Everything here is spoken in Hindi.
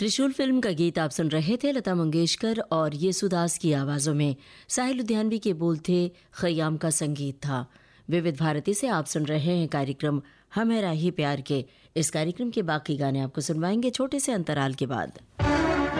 त्रिशूल फिल्म का गीत आप सुन रहे थे। लता मंगेशकर और येसुदास की आवाजों में साहिल लुधियानवी के बोल थे, खयाम का संगीत था। विविध भारती से आप सुन रहे हैं कार्यक्रम हम है राही प्यार के। इस कार्यक्रम के बाकी गाने आपको सुनवाएंगे छोटे से अंतराल के बाद।